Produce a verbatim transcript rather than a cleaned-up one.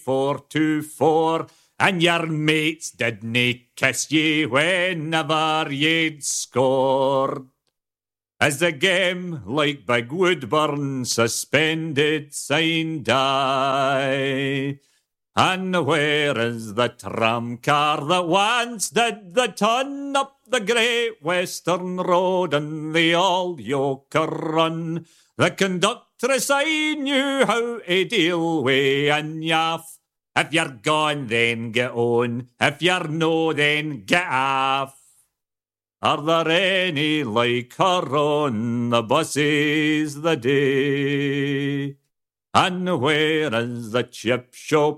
four to four, and your mates didna kiss ye whenever ye'd scored. As the game, like Big Woodburn, suspended signed die. And where is the tram car that once did the ton up the Great Western Road and the Old Yoker Run? The conductress I knew how to deal wi' and yaff. If you're gone, then get on. If you're no, then get off. Are there any like her on the buses the day? And where is the chip shop